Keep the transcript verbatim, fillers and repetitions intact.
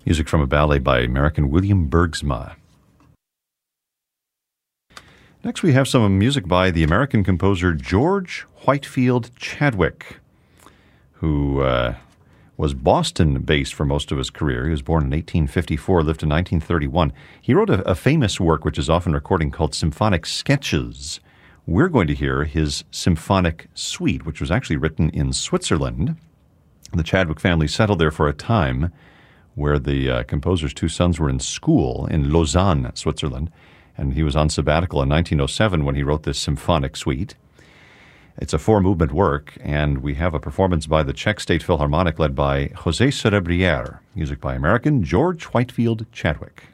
Music from a ballet by American William Bergsma. Next we have some music by the American composer George Whitefield Chadwick, who uh, was Boston-based for most of his career. He was born in eighteen fifty-four, lived in nineteen thirty-one. He wrote a, a famous work, which is often recorded, called Symphonic Sketches. We're going to hear his Symphonic Suite, which was actually written in Switzerland. The Chadwick family settled there for a time where the uh, composer's two sons were in school in Lausanne, Switzerland. And he was on sabbatical in nineteen oh seven when he wrote this Symphonic Suite. It's a four-movement work, and we have a performance by the Czech State Philharmonic led by José Cerebrière. Music by American George Whitefield Chadwick.